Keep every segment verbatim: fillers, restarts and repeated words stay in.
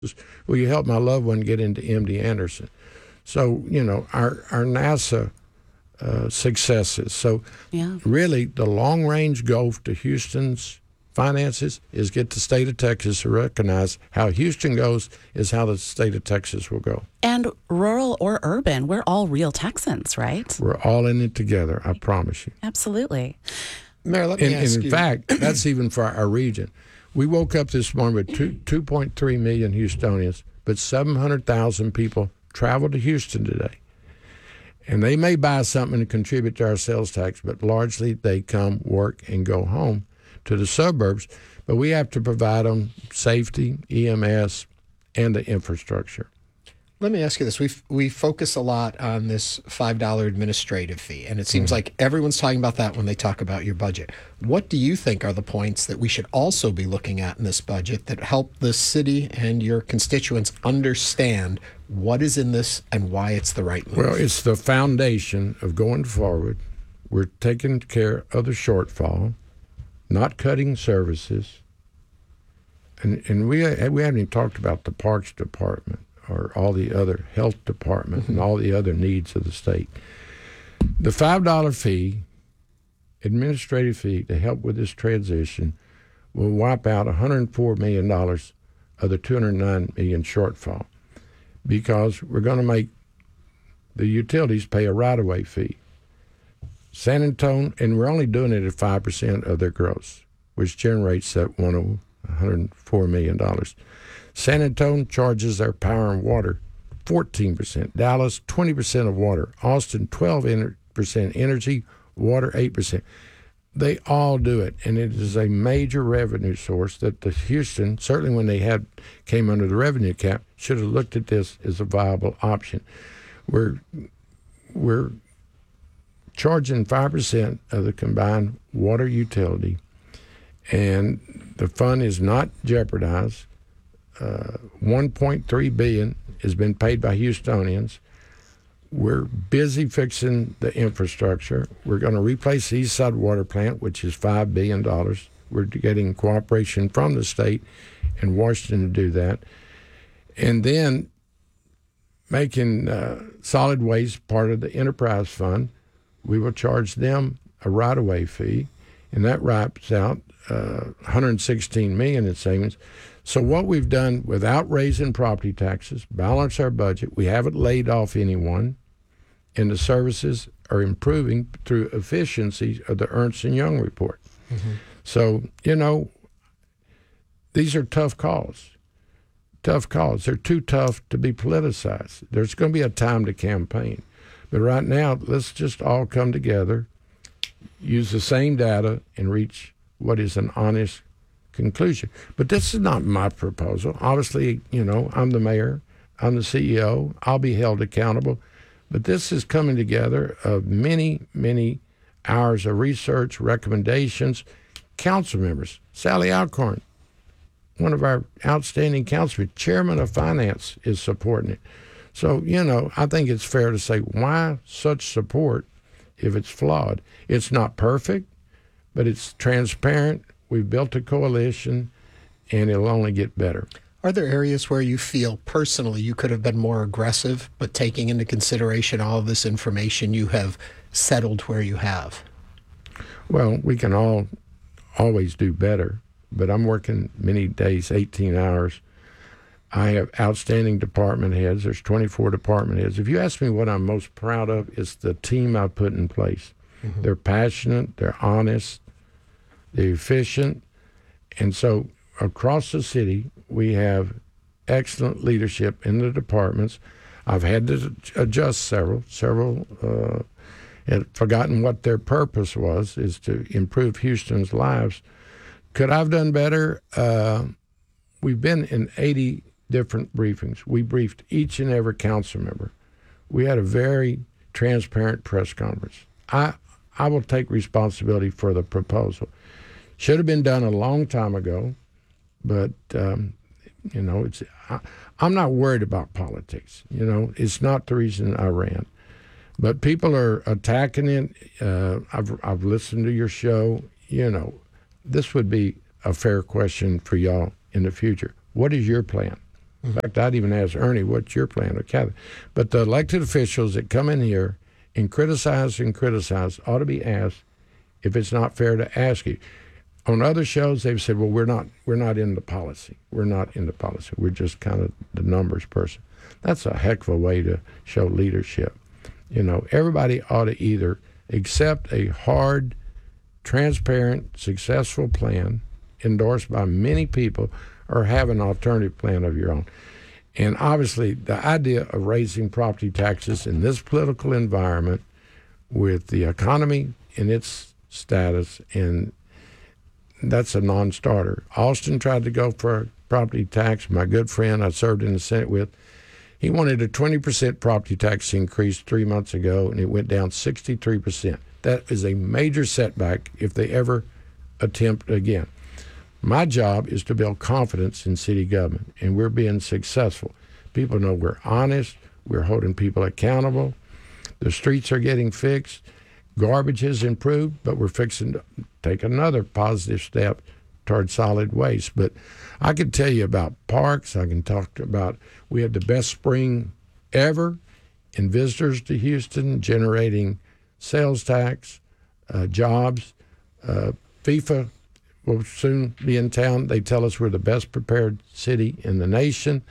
Will you help my loved one get into M D Anderson? So, you know, our, our NASA uh, successes. So, yeah. really, the long-range goal to Houston's finances is get the state of Texas to recognize how Houston goes is how the state of Texas will go. And rural or urban, we're all real Texans, right? We're all in it together, I promise you. Absolutely. Mayor, let me and, ask and in you. fact, that's even for our region. We woke up this morning with two, 2.3 million Houstonians, but seven hundred thousand people traveled to Houston today. And they may buy something and contribute to our sales tax, but largely they come, work, and go home to the suburbs. But we have to provide them safety, E M S, and the infrastructure. Let me ask you this. We we focus a lot on this five dollars administrative fee, and it seems mm-hmm. like everyone's talking about that when they talk about your budget. What do you think are the points that we should also be looking at in this budget that help the city and your constituents understand what is in this and why it's the right move? Well, it's the foundation of going forward. We're taking care of the shortfall, not cutting services. And and we we haven't even talked about the Parks Department or all the other health department and all the other needs of the state. The five dollars fee, administrative fee to help with this transition will wipe out one hundred four million dollars of the two hundred nine million dollars shortfall because we're going to make the utilities pay a right-of-way fee. San Antonio, and we're only doing it at five percent of their gross, which generates that one hundred four million dollars. San Antonio charges their power and water fourteen percent. Dallas, twenty percent of water. Austin, twelve percent energy. Water, eight percent. They all do it, and it is a major revenue source that the Houston, certainly when they had came under the revenue cap, should have looked at this as a viable option. We're, we're charging five percent of the combined water utility, and the fund is not jeopardized. Uh, one point three billion dollars has been paid by Houstonians. We're busy fixing the infrastructure. We're going to replace the East Side Water Plant, which is five billion dollars. We're getting cooperation from the state and Washington to do that. And then making uh, solid waste part of the enterprise fund, we will charge them a right-of-way fee, and that wipes out uh, one hundred sixteen million dollars in savings. So what we've done without raising property taxes, balance our budget, we haven't laid off anyone, and the services are improving through efficiencies of the Ernst and Young report. Mm-hmm. So, you know, these are tough calls. Tough calls. They're too tough to be politicized. There's going to be a time to campaign. But right now, let's just all come together, use the same data, and reach what is an honest conclusion. But this is not my proposal. Obviously, you know, I'm the mayor, I'm the C E O, I'll be held accountable. But this is coming together of many, many hours of research, recommendations, council members. Sally Alcorn, one of our outstanding councilmen, chairman of finance, is supporting it. So, you know, I think it's fair to say, why such support if it's flawed? It's not perfect, but it's transparent. We've built a coalition, and it'll only get better. Are there areas where you feel personally you could have been more aggressive, but taking into consideration all of this information, you have settled where you have? Well, we can all always do better, but I'm working many days, eighteen hours. I have outstanding department heads. There's twenty-four department heads. If you ask me what I'm most proud of, it's the team I've put in place. Mm-hmm. They're passionate, they're honest, they're efficient, and so across the city, we have excellent leadership in the departments. I've had to adjust several, several, uh, and forgotten what their purpose was, is to improve Houston's lives. Could I have done better? Uh, we've been in eighty different briefings. We briefed each and every council member. We had a very transparent press conference. I, I will take responsibility for the proposal. Should have been done a long time ago, but, um, you know, it's I, I'm not worried about politics. You know, it's not the reason I ran. But people are attacking it. Uh, I've, I've listened to your show. You know, this would be a fair question for y'all in the future. What is your plan? In fact, I'd even ask Ernie, what's your plan or Kathy? But the elected officials that come in here and criticize and criticize ought to be asked if it's not fair to ask you. On other shows, they've said, well, we're not we're not in the policy. We're not in the policy. We're just kind of the numbers person. That's a heck of a way to show leadership. You know, everybody ought to either accept a hard, transparent, successful plan endorsed by many people or have an alternative plan of your own. And obviously, the idea of raising property taxes in this political environment with the economy in its status, and that's a non-starter. Austin tried to go for a property tax. My good friend I served in the Senate with, he wanted a twenty percent property tax increase three months ago, and it went down sixty-three percent. That is a major setback if they ever attempt again. My job is to build confidence in city government, and we're being successful. People know we're honest. We're holding people accountable. The streets are getting fixed. Garbage has improved, but we're fixing to take another positive step toward solid waste. But I can tell you about parks. I can talk about we had the best spring ever in visitors to Houston, generating sales tax, uh, jobs. Uh, FIFA will soon be in town. They tell us we're the best prepared city in the nation.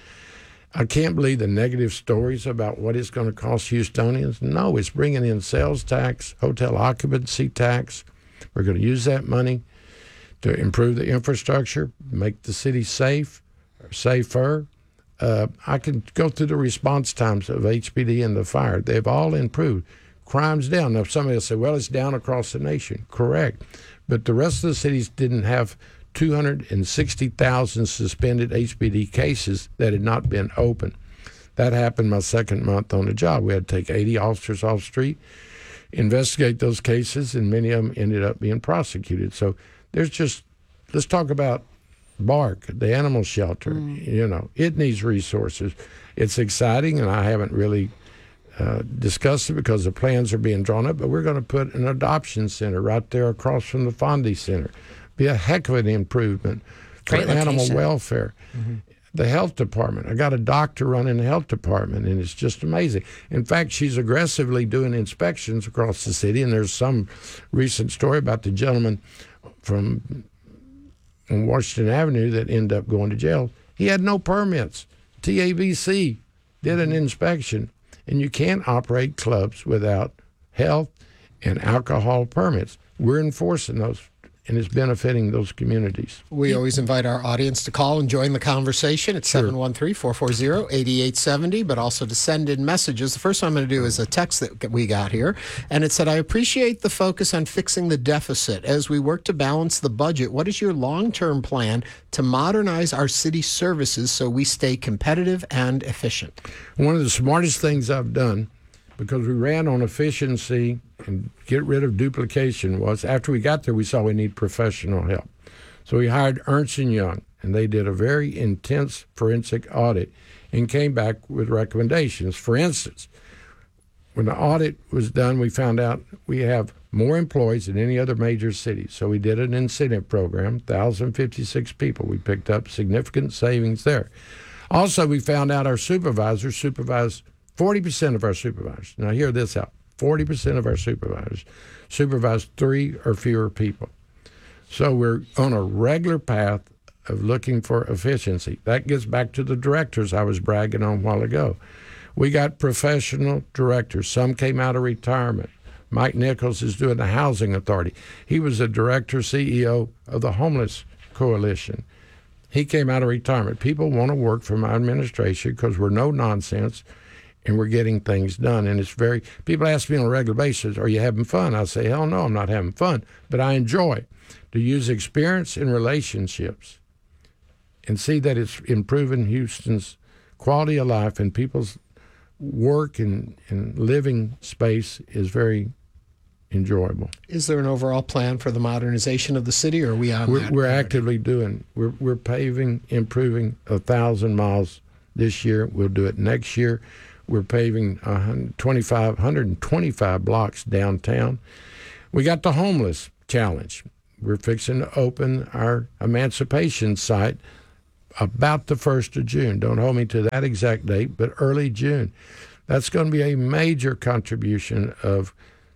I can't believe the negative stories about what it's going to cost Houstonians. No, it's bringing in sales tax, hotel occupancy tax. We're going to use that money to improve the infrastructure, make the city safe, safer. Uh, I can go through the response times of H P D and the fire. They've all improved. Crime's down. Now, somebody will say, well, it's down across the nation. Correct. But the rest of the cities didn't have two hundred sixty thousand suspended H P D cases that had not been open. That happened my second month on the job. We had to take eighty officers off the street, investigate those cases, and many of them ended up being prosecuted. So there's just, let's talk about BARK, the animal shelter. Mm. You know, it needs resources. It's exciting, and I haven't really uh, discussed it because the plans are being drawn up, but we're going to put an adoption center right there across from the Fondy Center. Be a heck of an improvement for Great animal location. welfare. Mm-hmm. The health department. I got a doctor running the health department, and it's just amazing. In fact, she's aggressively doing inspections across the city, and there's some recent story about the gentleman from on Washington Avenue that ended up going to jail. He had no permits. T A B C did an inspection, and you can't operate clubs without health and alcohol permits. We're enforcing those, and it's benefiting those communities. We always invite our audience to call and join the conversation at seven one three, four four zero, eight eight seven zero, but also to send in messages. The first one I'm going to do is a text that we got here, and it said, I appreciate the focus on fixing the deficit. As we work to balance the budget, what is your long-term plan to modernize our city services so we stay competitive and efficient? One of the smartest things I've done, because we ran on efficiency and get rid of duplication, was after we got there, we saw we need professional help. So we hired Ernst and Young, and they did a very intense forensic audit and came back with recommendations. For instance, when the audit was done, we found out we have more employees than any other major city. So we did an incentive program, one thousand fifty-six people. We picked up significant savings there. Also, we found out our supervisors supervise forty percent of our supervisors. Now, hear this out. forty percent of our supervisors supervise three or fewer people. So we're on a regular path of looking for efficiency. That gets back to the directors I was bragging on a while ago. We got professional directors. Some came out of retirement. Mike Nichols is doing the Housing Authority. He was a director, C E O of the Homeless Coalition. He came out of retirement. People want to work for my administration because we're no nonsense, and we're getting things done. And it's very, people ask me on a regular basis, are you having fun? I say, hell no, I'm not having fun, but I enjoy to use experience in relationships and see that it's improving Houston's quality of life, and people's work and, and living space is very enjoyable. Is there an overall plan for the modernization of the city, or are we on We're, that we're already? actively doing, we're, we're paving, improving a thousand miles this year. We'll do it next year. We're paving one hundred twenty-five, one hundred twenty-five blocks downtown. We got the homeless challenge. We're fixing to open our emancipation site about the first of June. Don't hold me to that exact date, but early June. That's going to be a major contribution of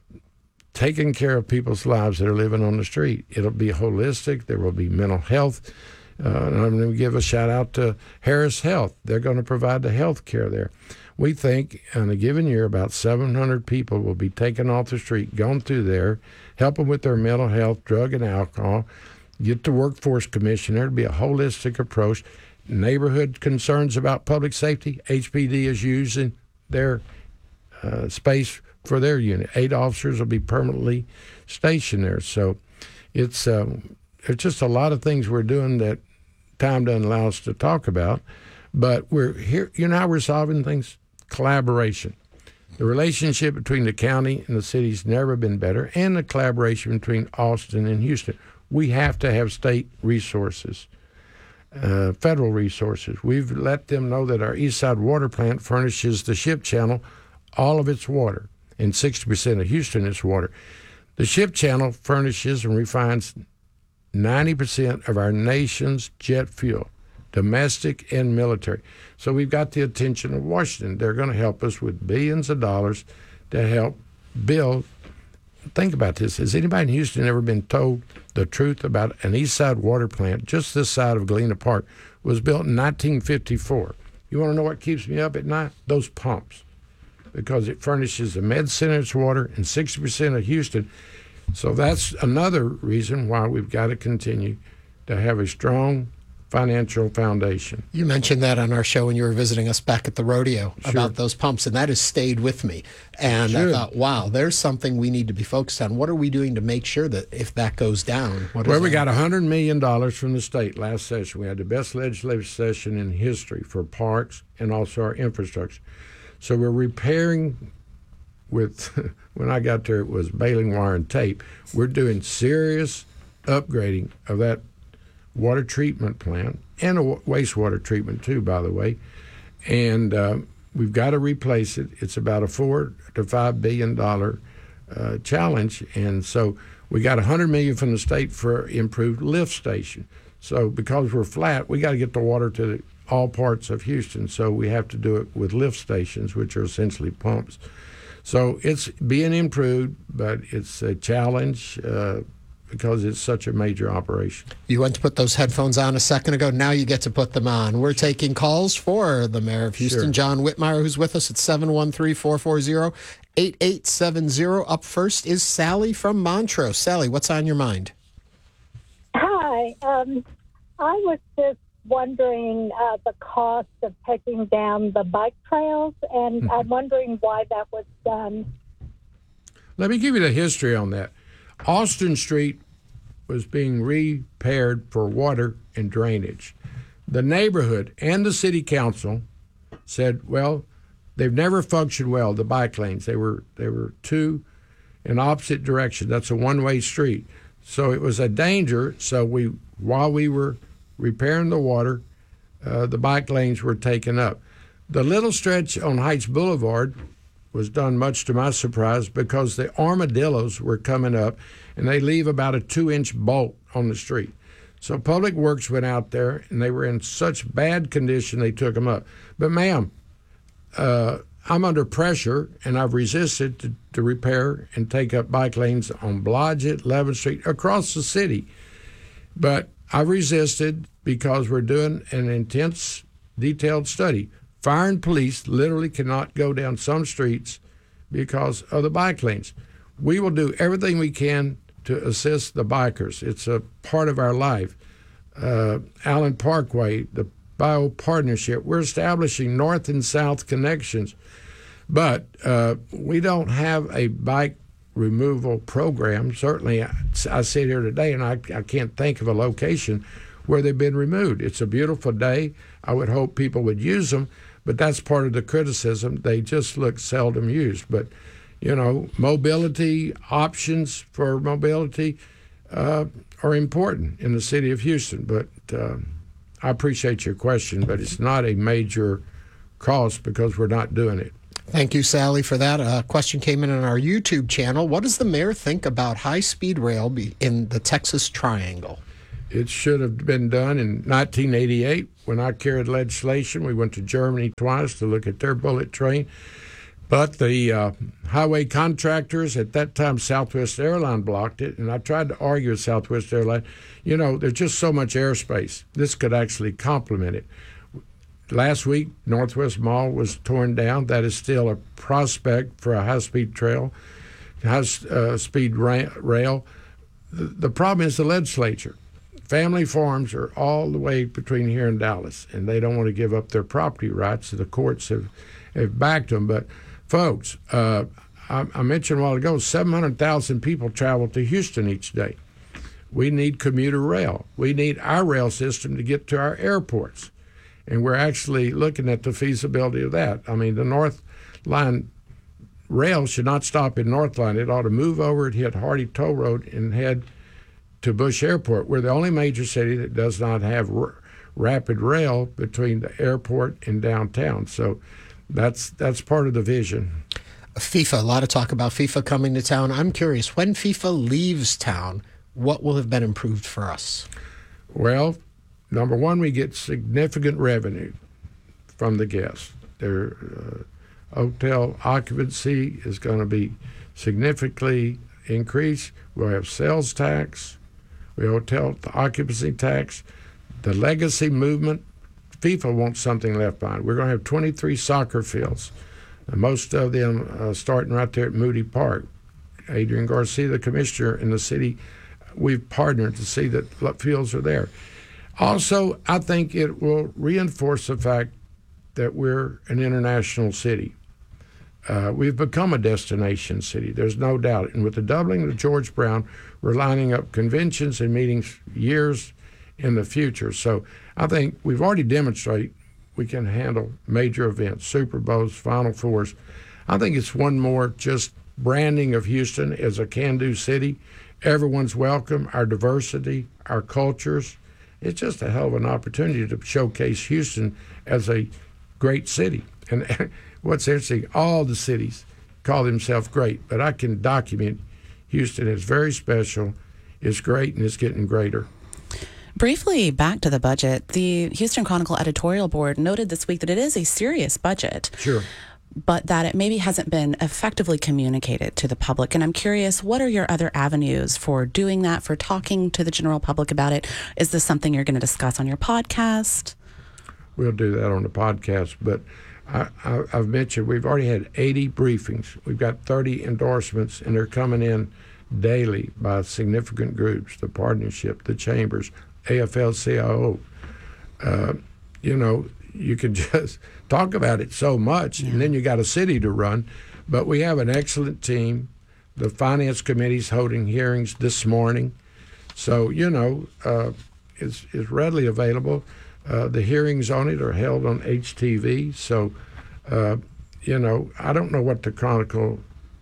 taking care of people's lives that are living on the street. It'll be holistic. There will be mental health. Uh, and I'm going to give a shout out to Harris Health. They're going to provide the health care there. We think in a given year about seven hundred people will be taken off the street, gone through there, help them with their mental health, drug and alcohol, get the workforce commission there to be a holistic approach. Neighborhood concerns about public safety, H P D is using their uh, space for their unit. Eight officers will be permanently stationed there. So it's um, there's just a lot of things we're doing that time doesn't allow us to talk about. But we're here, you know how we're solving things? Collaboration. The relationship between the county and the city's never been better, and the collaboration between Austin and Houston. We have to have state resources, uh, federal resources. We've let them know that our East Side Water Plant furnishes the Ship Channel all of its water, and sixty percent of Houston is water. The Ship Channel furnishes and refines ninety percent of our nation's jet fuel, domestic and military. So we've got the attention of Washington. They're going to help us with billions of dollars to help build. Think about this. Has anybody in Houston ever been told the truth about an East Side water plant just this side of Galena Park was built in nineteen fifty-four? You want to know what keeps me up at night? Those pumps, because it furnishes the Med Center's water and sixty percent of Houston. So that's another reason why we've got to continue to have a strong financial foundation. You mentioned that on our show when you were visiting us back at the rodeo Sure. about those pumps, and that has stayed with me. And Sure. I thought, wow, there's something we need to be focused on. What are we doing to make sure that if that goes down? What Well, is we that? got one hundred million dollars from the state last session. We had the best legislative session in history for parks and also our infrastructure. So we're repairing with, when I got there, it was baling wire and tape. We're doing serious upgrading of that water treatment plant and a wastewater treatment too, by the way. And uh, we've got to replace it. It's about a four to five billion dollar uh, challenge. And so we got one hundred million from the state for improved lift station. So because we're flat, we got to get the water to the, all parts of Houston. So we have to do it with lift stations, which are essentially pumps. So it's being improved, but it's a challenge uh, because it's such a major operation. You went to put those headphones on a second ago. Now you get to put them on. We're taking calls for the mayor of Houston, Sure. John Whitmire, who's with us at seven one three, four four zero, eight eight seven zero. Up first is Sally from Montrose. Sally, what's on your mind? Hi. Um, I was just wondering uh, the cost of taking down the bike trails, and Mm-hmm. I'm wondering why that was done. Let me give you the history on that. Austin Street was being repaired for water and drainage. The neighborhood and the city council said, well, they've never functioned well, the bike lanes. They were they were two in opposite direction. That's a one-way street. So it was a danger. So we, while we were repairing the water, uh, the bike lanes were taken up. The little stretch on Heights Boulevard was done much to my surprise because the armadillos were coming up and they leave about a two-inch bolt on the street. So Public Works went out there and they were in such bad condition they took them up. But ma'am, uh, I'm under pressure and I've resisted to, to repair and take up bike lanes on Blodgett, eleventh Street, across the city. But I've resisted because we're doing an intense, detailed study. Fire and police literally cannot go down some streets because of the bike lanes. We will do everything we can to assist the bikers. It's a part of our life. Uh, Allen Parkway, the Bio Partnership, we're establishing north and south connections. But uh, we don't have a bike removal program. Certainly, I, I sit here today and I, I can't think of a location where they've been removed. It's a beautiful day. I would hope people would use them, but that's part of the criticism. They just look seldom used. But, you know, mobility, options for mobility uh, are important in the city of Houston. But uh, I appreciate your question, but it's not a major cost because we're not doing it. Thank you, Sally, for that. A question came in on our YouTube channel. What does the mayor think about high-speed rail be in the Texas Triangle? It should have been done in nineteen eighty-eight when I carried legislation. We went to Germany twice to look at their bullet train. But the uh, highway contractors, at that time, Southwest Airline blocked it, and I tried to argue with Southwest Airline, you know, there's just so much airspace. This could actually complement it. Last week, Northwest Mall was torn down. That is still a prospect for a high-speed trail, high-speed ra- rail. The, the problem is the legislature. Family farms are all the way between here and Dallas, and they don't want to give up their property rights. So the courts have, have backed them, but folks, uh, I, I mentioned a while ago, seven hundred thousand people travel to Houston each day. We need commuter rail. We need our rail system to get to our airports. And we're actually looking at the feasibility of that. I mean, the North Line rail should not stop in North Line. It ought to move over and hit Hardy Toll Road and head to Bush Airport. We're the only major city that does not have r- rapid rail between the airport and downtown. So That's that's part of the vision. FIFA, a lot of talk about FIFA coming to town. I'm curious, when FIFA leaves town, what will have been improved for us? Well, number one, we get significant revenue from the guests. Their uh, hotel occupancy is going to be significantly increased. We'll have sales tax, we hotel occupancy tax, the legacy movement. FIFA wants something left behind. We're going to have twenty-three soccer fields, and most of them uh, starting right there at Moody Park. Adrian Garcia, the commissioner in the city, we've partnered to see that fields are there. Also, I think it will reinforce the fact that we're an international city. Uh, we've become a destination city, there's no doubt. And with the doubling of George Brown, we're lining up conventions and meetings years in the future. So I think we've already demonstrated we can handle major events, Super Bowls, Final Fours. I think it's one more just branding of Houston as a can-do city. Everyone's welcome, our diversity, our cultures. It's just a hell of an opportunity to showcase Houston as a great city. And what's interesting, all the cities call themselves great, but I can document Houston is very special, it's great, and it's getting greater. Briefly, back to the budget. The Houston Chronicle editorial board noted this week that it is a serious budget. Sure. But that it maybe hasn't been effectively communicated to the public. And I'm curious, what are your other avenues for doing that, for talking to the general public about it? Is this something you're going to discuss on your podcast? We'll do that on the podcast. But I, I, I've mentioned we've already had eighty briefings. We've got thirty endorsements, and they're coming in daily by significant groups, the partnership, the chambers, A F L C I O. Uh, you know, you can just talk about it so much, yeah. And then you got a city to run. But we have an excellent team. The Finance Committee's holding hearings this morning. So, you know, uh, it's, it's readily available. Uh, the hearings on it are held on H T V. So, uh, you know, I don't know what the Chronicle...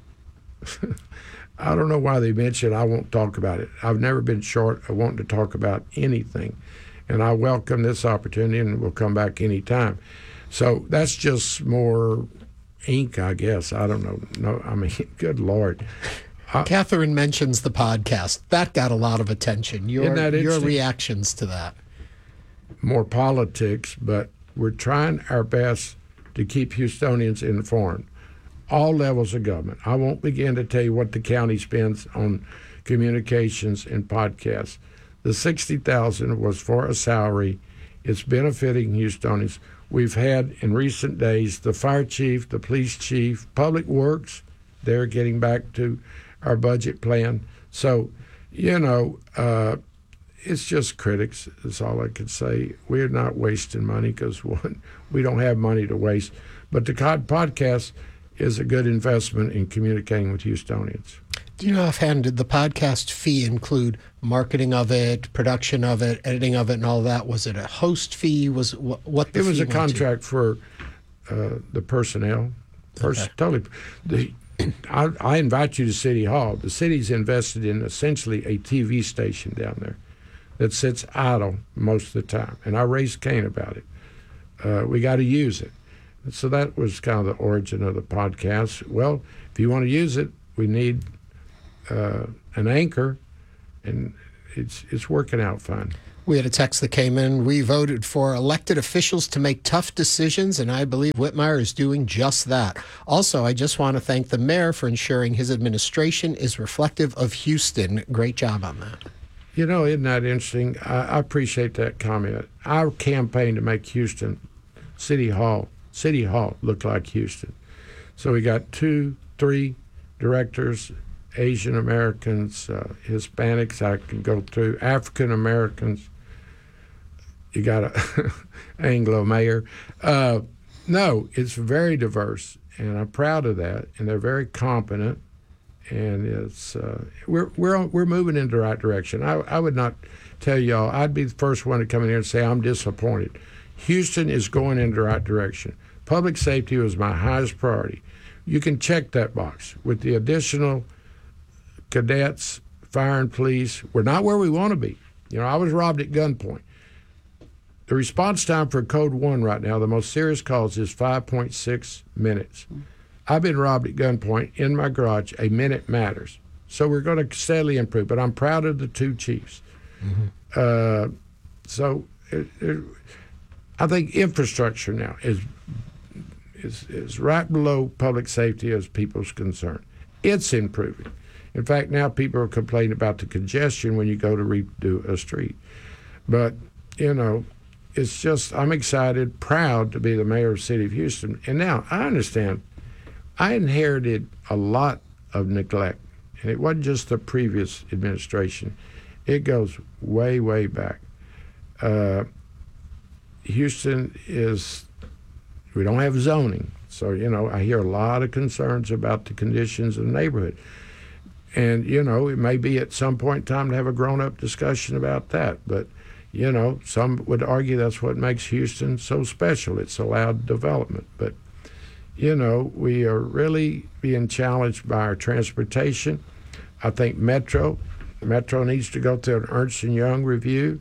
I don't know why they mentioned I won't talk about it. I've never been short of wanting to talk about anything. And I welcome this opportunity, and we'll come back anytime. So that's just more ink, I guess. I don't know. No, I mean, good Lord. I, Catherine mentions the podcast. That got a lot of attention. Your, your reactions to that. More politics, but we're trying our best to keep Houstonians informed. All levels of government. I won't begin to tell you what the county spends on communications and podcasts. The sixty thousand dollars was for a salary. It's benefiting Houstonians. We've had in recent days the fire chief, the police chief, public works. They're getting back to our budget plan. So, you know, uh, it's just critics is all I could say. We're not wasting money because one, we don't have money to waste. But the podcast is a good investment in communicating with Houstonians. Do you know offhand, did the podcast fee include marketing of it, production of it, editing of it, and all that? Was it a host fee? Was what? what the it was fee a contract to? for uh, the personnel. Pers- okay. Totally. The, I, I invite you to City Hall. The city's invested in essentially a T V station down there that sits idle most of the time, and I raised Cain about it. Uh, we got to use it. So that was kind of the origin of the podcast. Well, if you want to use it, we need uh, an anchor, and it's it's working out fine. We had a text that came in. We voted for elected officials to make tough decisions, and I believe Whitmire is doing just that. Also, I just want to thank the mayor for ensuring his administration is reflective of Houston. Great job on that. You know, isn't that interesting? I, I appreciate that comment. Our campaign to make Houston City Hall, City Hall look like Houston. So we got two, three directors, Asian Americans, uh, Hispanics, I can go through, African Americans. You got a Anglo mayor. Uh, no, it's very diverse, and I'm proud of that. And they're very competent, and it's uh, we're we're on, we're moving in the right direction. I I would not tell y'all. I'd be the first one to come in here and say I'm disappointed. Houston is going in the right direction. Public safety was my highest priority. You can check that box with the additional cadets, fire and police. We're not where we want to be. You know, I was robbed at gunpoint. The response time for Code one right now, the most serious calls, is five point six minutes. I've been robbed at gunpoint in my garage. A minute matters. So we're going to steadily improve. But I'm proud of the two chiefs. Mm-hmm. Uh, so it, it, I think infrastructure now is, is, is right below public safety as people's concern. It's improving. In fact, now people are complaining about the congestion when you go to redo a street. But, you know, it's just, I'm excited, proud to be the mayor of the city of Houston. And now, I understand, I inherited a lot of neglect. And it wasn't just the previous administration. It goes way, way back. Uh, Houston is, we don't have zoning. So, you know, I hear a lot of concerns about the conditions of the neighborhood. And, you know, it may be at some point in time to have a grown-up discussion about that. But, you know, some would argue that's what makes Houston so special. It's allowed development. But, you know, we are really being challenged by our transportation. I think Metro, Metro needs to go through an Ernst and Young review.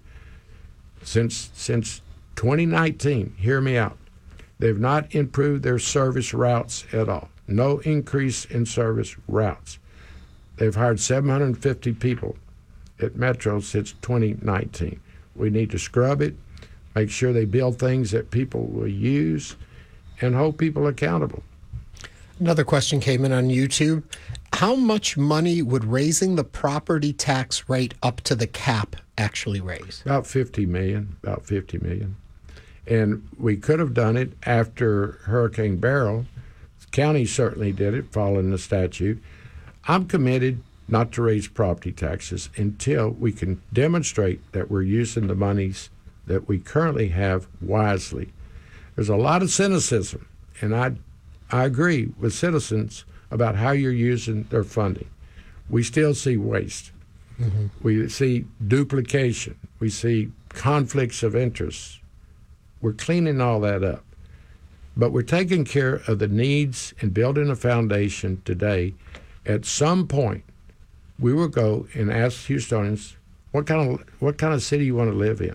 Since, since twenty nineteen, hear me out, they've not improved their service routes at all. No increase in service routes. They've hired seven hundred fifty people at Metro since twenty nineteen. We need to scrub it, make sure they build things that people will use, and hold people accountable. Another question came in on YouTube. How much money would raising the property tax rate up to the cap actually raise? About fifty million, about fifty million. And we could have done it after Hurricane Beryl. The county certainly did it, following the statute. I'm committed not to raise property taxes until we can demonstrate that we're using the monies that we currently have wisely. There's a lot of cynicism, and I, I agree with citizens about how you're using their funding. We still see waste. Mm-hmm. We see duplication. We see conflicts of interest. We're cleaning all that up. But we're taking care of the needs and building a foundation today. At some point, we will go and ask Houstonians, what kind of what kind of city you want to live in?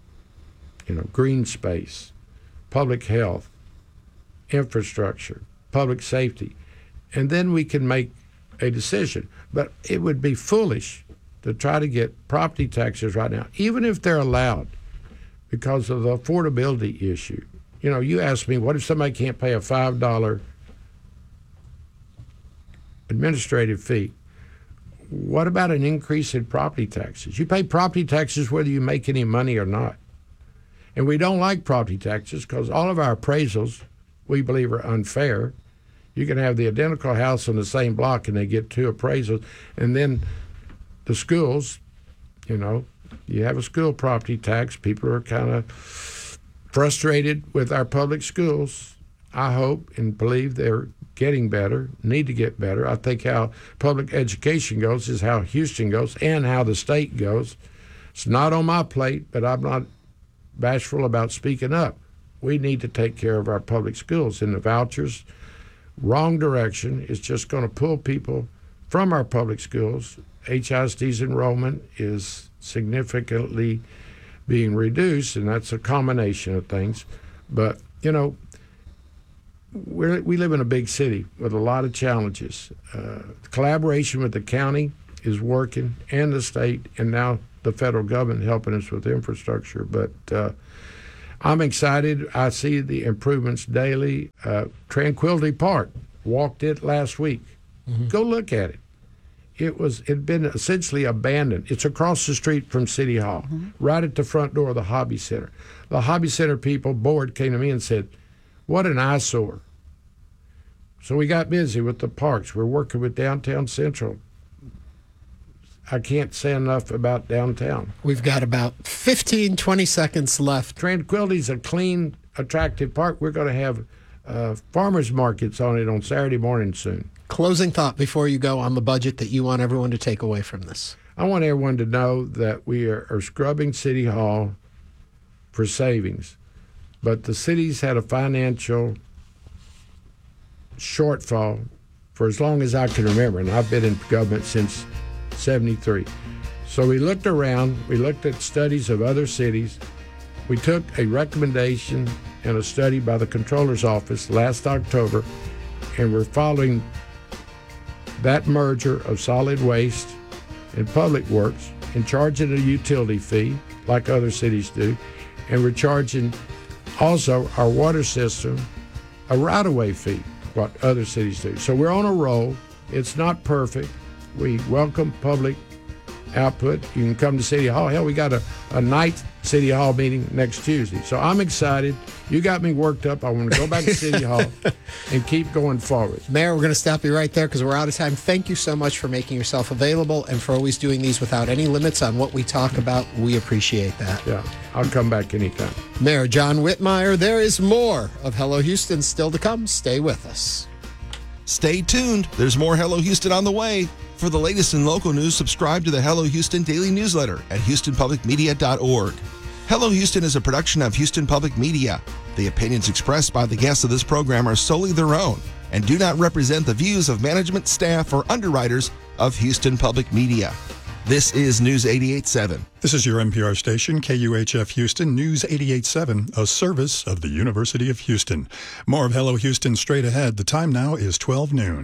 You know, green space, public health, infrastructure, public safety. And then we can make a decision. But it would be foolish to try to get property taxes right now, even if they're allowed, because of the affordability issue. You know, you ask me, what if somebody can't pay a five dollar administrative fee? What about an increase in property taxes? You pay property taxes whether you make any money or not. And we don't like property taxes because all of our appraisals, we believe, are unfair. You can have the identical house on the same block and they get two appraisals. And then the schools, you know, you have a school property tax. People are kind of frustrated with our public schools. I hope and believe they're getting better, need to get better. I think how public education goes is how Houston goes and how the state goes. It's not on my plate, but I'm not bashful about speaking up. We need to take care of our public schools. And the vouchers, wrong direction. It's just going to pull people from our public schools. H I S D's enrollment is significantly being reduced, and that's a combination of things. But, you know, we're, we live in a big city with a lot of challenges. Uh, collaboration with the county is working, and the state, and now the federal government helping us with infrastructure. But uh, I'm excited. I see the improvements daily. Uh, Tranquility Park, walked it last week. Mm-hmm. Go look at it. It was it had been essentially abandoned. It's across the street from City Hall, mm-hmm. right at the front door of the Hobby Center. The Hobby Center people, board, came to me and said, "What an eyesore." So we got busy with the parks. We're working with Downtown Central. I can't say enough about downtown. We've got about fifteen, twenty seconds left. Tranquility's a clean, attractive park. We're going to have uh, farmers markets on it on Saturday morning soon. Closing thought before you go on the budget that you want everyone to take away from this. I want everyone to know that we are, are scrubbing City Hall for savings, but the city's had a financial shortfall for as long as I can remember, and I've been in government since seventy-three. So we looked around, we looked at studies of other cities. We took a recommendation and a study by the Comptroller's Office last October, and we're following that merger of solid waste and public works and charging a utility fee like other cities do. And we're charging also our water system a right-of-way fee, what other cities do. So we're on a roll. It's not perfect. We welcome public output. You can come to City Hall. Hell, we got a, a night City Hall meeting next Tuesday. So I'm excited. You got me worked up. I want to go back to City Hall and keep going forward. Mayor, we're going to stop you right there because we're out of time. Thank you so much for making yourself available and for always doing these without any limits on what we talk about. We appreciate that. Yeah, I'll come back anytime. Mayor John Whitmire, there is more of Hello Houston still to come. Stay with us. Stay tuned. There's more Hello Houston on the way. For the latest in local news, subscribe to the Hello Houston daily newsletter at houston public media dot org. Hello Houston is a production of Houston Public Media. The opinions expressed by the guests of this program are solely their own and do not represent the views of management, staff, or underwriters of Houston Public Media. This is News eighty-eight point seven. This is your N P R station, K U H F Houston, News eighty-eight point seven, a service of the University of Houston. More of Hello Houston straight ahead. The time now is twelve noon.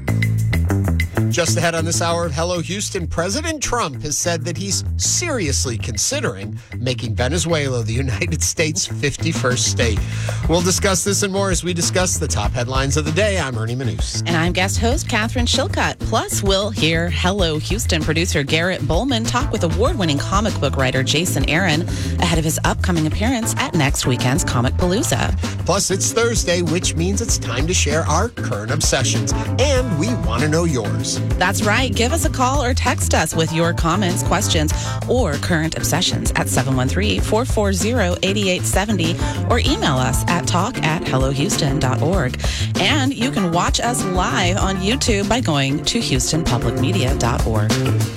Just ahead on this hour of Hello Houston, President Trump has said that he's seriously considering making Venezuela the United States' fifty-first state. We'll discuss this and more as we discuss the top headlines of the day. I'm Ernie Manous. And I'm guest host Catherine Shilcutt. Plus, we'll hear Hello Houston producer Garrett Bowman talk with award-winning comic book writer Jason Aaron ahead of his upcoming appearance at next weekend's Comic Palooza. Plus, it's Thursday, which means it's time to share our current obsessions, and we want to know yours. That's right. Give us a call or text us with your comments, questions, or current obsessions at seven one three, four four zero, eight eight seven zero or email us at talk at hello houston dot org. And you can watch us live on YouTube by going to houston public media dot org.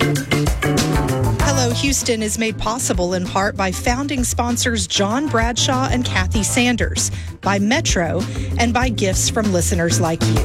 Hello Houston is made possible in part by founding sponsors John Bradshaw and Kathy Sanders, by Metro, and by gifts from listeners like you.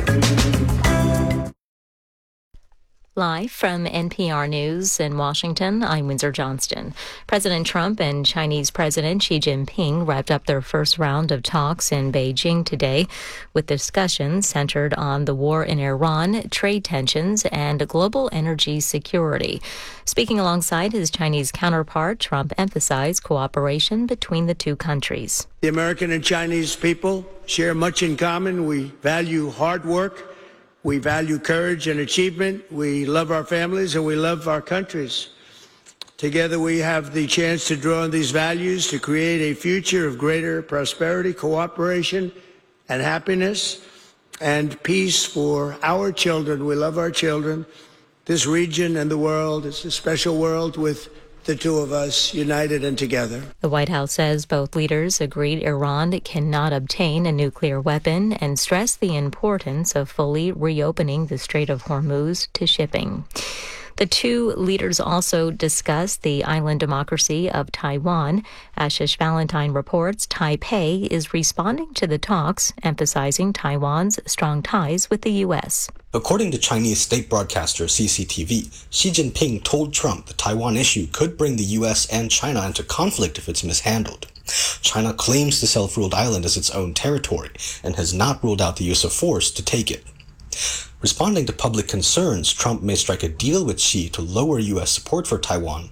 Live from N P R News in Washington, I'm Windsor Johnston. President Trump and Chinese President Xi Jinping wrapped up their first round of talks in Beijing today, with discussions centered on the war in Iran, trade tensions, and global energy security. Speaking alongside his Chinese counterpart, Trump emphasized cooperation between the two countries. The American and Chinese people share much in common. We value hard work. We value courage and achievement. We love our families and we love our countries. Together we have the chance to draw on these values to create a future of greater prosperity, cooperation, and happiness, and peace for our children. We love our children, this region, and the world. It's a special world with the two of us united and together. The White House says both leaders agreed Iran cannot obtain a nuclear weapon and stressed the importance of fully reopening the Strait of Hormuz to shipping. The two leaders also discussed the island democracy of Taiwan. Ashish Valentine reports Taipei is responding to the talks, emphasizing Taiwan's strong ties with the U S. According to Chinese state broadcaster C C T V, Xi Jinping told Trump the Taiwan issue could bring the U S and China into conflict if it's mishandled. China claims the self-ruled island as its own territory and has not ruled out the use of force to take it. Responding to public concerns, Trump may strike a deal with Xi to lower U S support for Taiwan.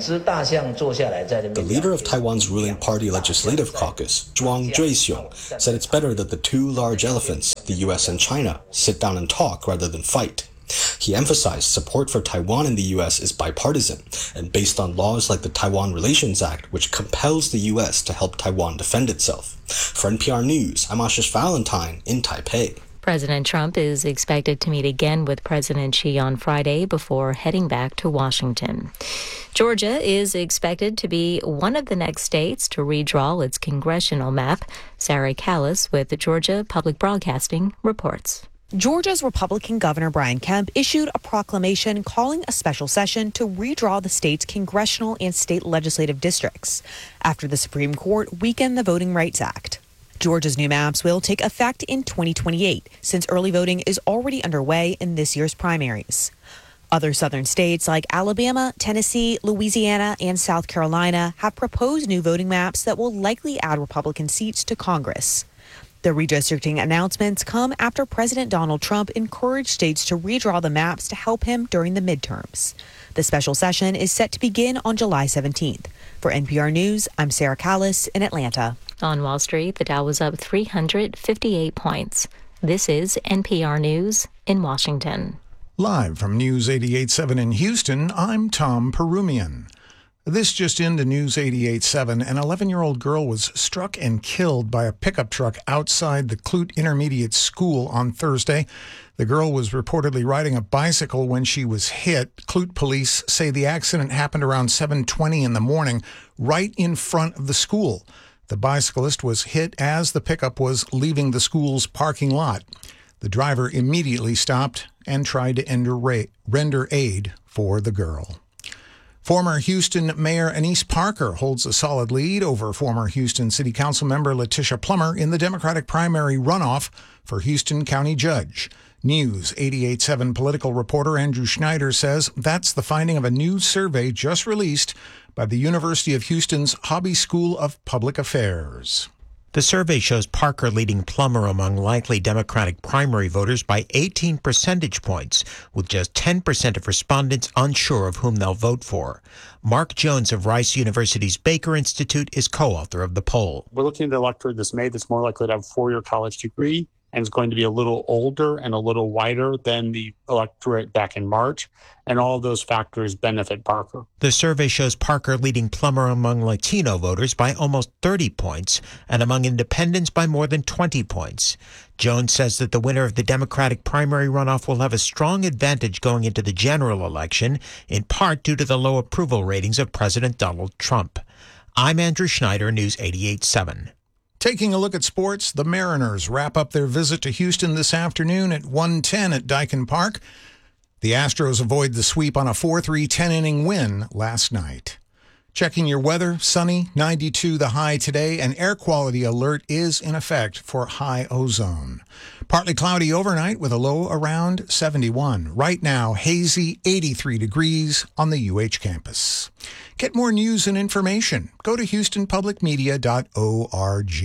The leader of Taiwan's ruling party legislative caucus, Zhuang Zhuixiong, said it's better that the two large elephants, the U S and China, sit down and talk rather than fight. He emphasized support for Taiwan in the U S is bipartisan and based on laws like the Taiwan Relations Act, which compels the U S to help Taiwan defend itself. For N P R News, I'm Ashish Valentine in Taipei. President Trump is expected to meet again with President Xi on Friday before heading back to Washington. Georgia is expected to be one of the next states to redraw its congressional map. Sarah Callis with Georgia Public Broadcasting reports. Georgia's Republican Governor Brian Kemp issued a proclamation calling a special session to redraw the state's congressional and state legislative districts after the Supreme Court weakened the Voting Rights Act. Georgia's new maps will take effect in twenty twenty-eight, since early voting is already underway in this year's primaries. Other southern states like Alabama, Tennessee, Louisiana, and South Carolina have proposed new voting maps that will likely add Republican seats to Congress. The redistricting announcements come after President Donald Trump encouraged states to redraw the maps to help him during the midterms. The special session is set to begin on July seventeenth. For N P R News, I'm Sarah Callis in Atlanta. On Wall Street, the Dow was up three hundred fifty-eight points. This is N P R News in Washington. Live from News eighty-eight point seven in Houston, I'm Tom Perumian. This just into News eighty-eight point seven. An eleven-year-old girl was struck and killed by a pickup truck outside the Clute Intermediate School on Thursday. The girl was reportedly riding a bicycle when she was hit. Clute police say the accident happened around seven twenty in the morning, right in front of the school. The bicyclist was hit as the pickup was leaving the school's parking lot. The driver immediately stopped and tried to render aid for the girl. Former Houston Mayor Annise Parker holds a solid lead over former Houston City Council member Letitia Plummer in the Democratic primary runoff for Houston County Judge. News eighty-eight point seven political reporter Andrew Schneider says that's the finding of a new survey just released by the University of Houston's Hobby School of Public Affairs. The survey shows Parker leading Plummer among likely Democratic primary voters by eighteen percentage points, with just ten percent of respondents unsure of whom they'll vote for. Mark Jones of Rice University's Baker Institute is co-author of the poll. We're looking at the electorate that's made that's more likely to have a four-year college degree and is going to be a little older and a little whiter than the electorate back in March. And all of those factors benefit Parker. The survey shows Parker leading Plummer among Latino voters by almost thirty points and among independents by more than twenty points. Jones says that the winner of the Democratic primary runoff will have a strong advantage going into the general election, in part due to the low approval ratings of President Donald Trump. I'm Andrew Schneider, News eighty-eight point seven. Taking a look at sports, the Mariners wrap up their visit to Houston this afternoon at one ten at Dyken Park. The Astros avoid the sweep on a four three ten-inning win last night. Checking your weather, sunny, ninety-two the high today. An air quality alert is in effect for high ozone. Partly cloudy overnight with a low around seventy-one. Right now, hazy, eighty-three degrees on the U H campus. Get more news and information. Go to houston public media dot org.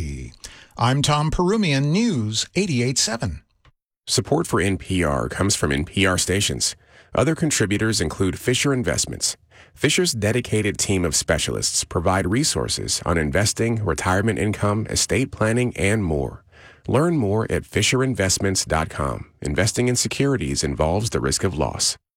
I'm Tom Perumian, News eighty-eight point seven. Support for N P R comes from N P R stations. Other contributors include Fisher Investments. Fisher's dedicated team of specialists provide resources on investing, retirement income, estate planning, and more. Learn more at fisher investments dot com. Investing in securities involves the risk of loss.